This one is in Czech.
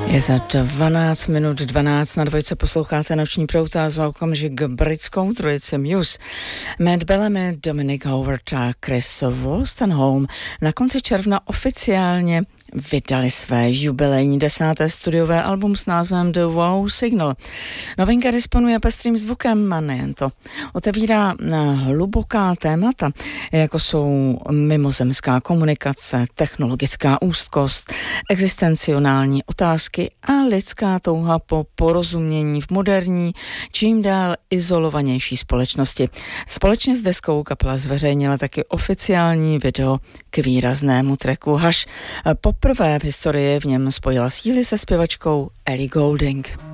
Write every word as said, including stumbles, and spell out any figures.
Je za dvanáct minut dvanáct na dvojce, posloucháte Noční proud a za okamžik britskou trojici Muse. Matt Bellamy, Dominic Howard a Chris Wolstenholme na konci června oficiálně vydali své jubilejní desáté studiové album s názvem The Wow Signal. Novinka disponuje pestrým zvukem a nejen to. Otevírá hluboká témata, jako jsou mimozemská komunikace, technologická úzkost, existencionální otázky a lidská touha po porozumění v moderní, čím dál izolovanější společnosti. Společně s deskou kapela zveřejnila taky oficiální video k výraznému tracku Hush. Poprvé v historii v něm spojila síly se zpěvačkou Ellie Goulding.